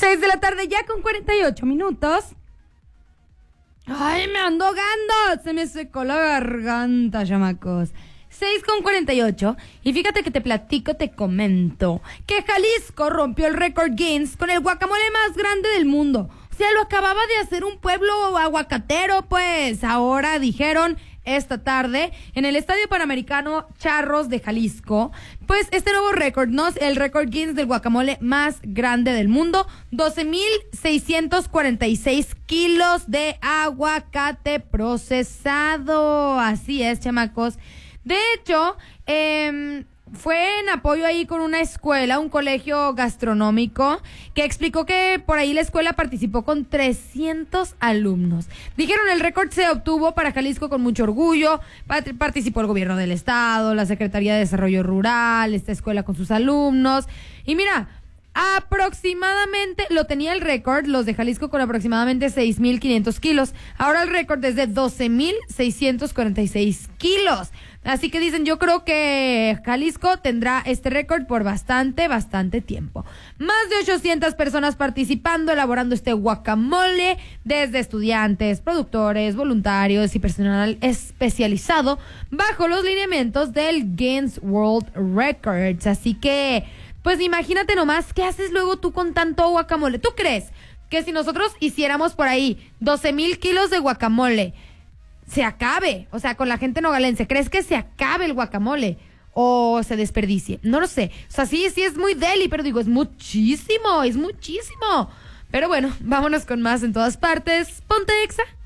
6 de la tarde ya con 48 minutos. Ay, me ando ahogando. Se me secó la garganta, chamacos. 6 con 48. Y fíjate que te platico, te comento que Jalisco rompió el récord Guinness con el guacamole más grande del mundo. O sea, lo acababa de hacer un pueblo aguacatero, pues. Ahora dijeron esta tarde en el Estadio Panamericano Charros de Jalisco, pues este nuevo récord, ¿no? El récord Guinness del guacamole más grande del mundo, 12,646 kilos de aguacate procesado. Así es, chamacos. De hecho, fue en apoyo ahí con una escuela, un colegio gastronómico, que explicó que por ahí la escuela participó con 300 alumnos. Dijeron el récord se obtuvo para Jalisco con mucho orgullo. Participó el gobierno del estado, la Secretaría de Desarrollo Rural, esta escuela con sus alumnos. Y mira, aproximadamente lo tenía el récord, los de Jalisco, con aproximadamente 6,500 kilos. Ahora el récord es de 12,646 kilos. Así que dicen, yo creo que Jalisco tendrá este récord por bastante tiempo. Más de 800 personas participando, elaborando este guacamole, desde estudiantes, productores, voluntarios y personal especializado, bajo los lineamientos del Guinness World Records. Así que, pues imagínate nomás, ¿qué haces luego tú con tanto guacamole? ¿Tú crees que si nosotros hiciéramos por ahí 12,000 kilos de guacamole, se acabe? O sea, con la gente nogalense, ¿crees que se acabe el guacamole o se desperdicie? No lo sé. O sea, sí es muy deli, pero digo, es muchísimo. Pero bueno, vámonos con más en todas partes. Ponte Exa.